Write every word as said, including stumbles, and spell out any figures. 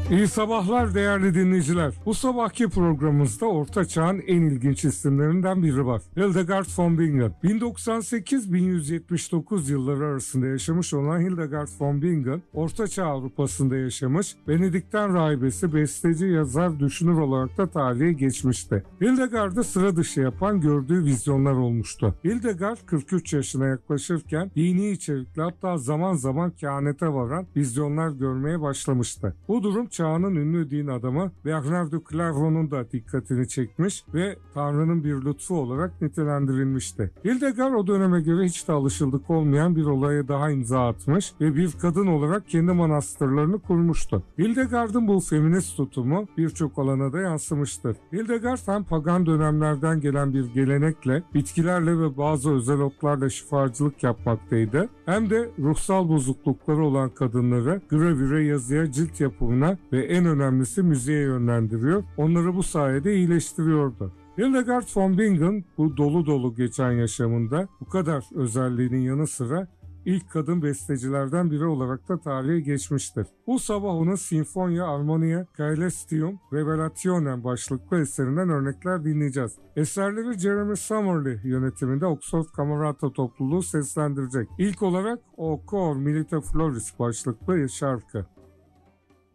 İyi sabahlar değerli dinleyiciler. Bu sabahki programımızda Orta Çağ'ın en ilginç isimlerinden biri var. Hildegard von Bingen. bin doksan sekiz bin yüz yetmiş dokuz yılları arasında yaşamış olan Hildegard von Bingen, Orta Çağ Avrupa'sında yaşamış, Benedikten rahibesi, besteci, yazar, düşünür olarak da tarihe geçmişti. Hildegard'ı sıra dışı yapan gördüğü vizyonlar olmuştu. Hildegard kırk üç yaşına yaklaşırken dini içerikli, hatta zaman zaman kehanete varan vizyonlar görmeye başlamıştı. Bu durum çağının ünlü din adamı Bernard de Clairvaut'un da dikkatini çekmiş ve Tanrı'nın bir lütfu olarak nitelendirilmişti. Hildegard o döneme göre hiç de alışıldık olmayan bir olaya daha imza atmış ve bir kadın olarak kendi manastırlarını kurmuştu. Hildegard'ın bu feminist tutumu birçok alana da yansımıştır. Hildegard hem pagan dönemlerden gelen bir gelenekle, bitkilerle ve bazı özel otlarla şifacılık yapmaktaydı, hem de ruhsal bozuklukları olan kadınları gravüre, yazıya, cilt yapımına ve en önemlisi müziğe yönlendiriyor, onları bu sayede iyileştiriyordu. Hildegard von Bingen bu dolu dolu geçen yaşamında bu kadar özelliğinin yanı sıra ilk kadın bestecilerden biri olarak da tarihe geçmiştir. Bu sabah onun Sinfonia Armonia Caelestium Revelationem başlıklı eserinden örnekler dinleyeceğiz. Eserleri Jeremy Summerly yönetiminde Oxford Camerata topluluğu seslendirecek. İlk olarak O Cor Milite Floris başlıklı şarkı.